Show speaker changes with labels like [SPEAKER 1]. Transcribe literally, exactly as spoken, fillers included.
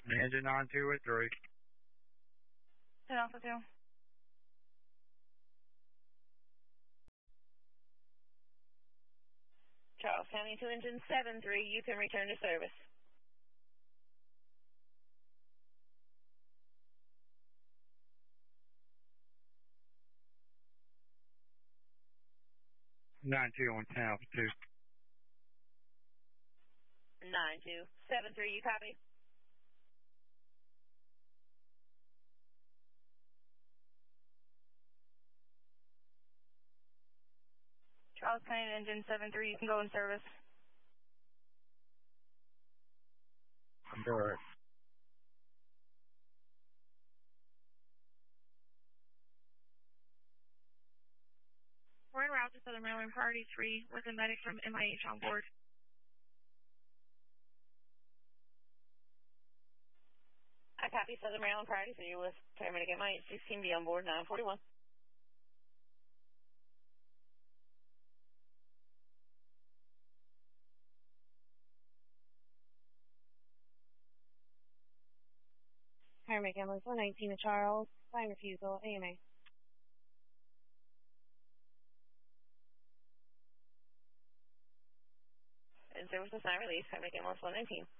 [SPEAKER 1] Engine nine two eight three.
[SPEAKER 2] ten Alpha two.
[SPEAKER 3] Charles County to engine seven three, you can return to service.
[SPEAKER 1] nine two on ten Alpha two.
[SPEAKER 3] nine two seven three, you copy?
[SPEAKER 2] Charles County to engine seven three, you can go in service.
[SPEAKER 1] Good.
[SPEAKER 2] We're en route to Southern Maryland Priority three with a medic from M I H on board.
[SPEAKER 3] I copy Southern Maryland Priority three with paramedic M I H sixteen B on board nine forty-one.
[SPEAKER 4] Paramedic ambulance one nineteen to Charles. Flying refusal, A M A.
[SPEAKER 3] In service with nine release, paramedic ambulance one nineteen.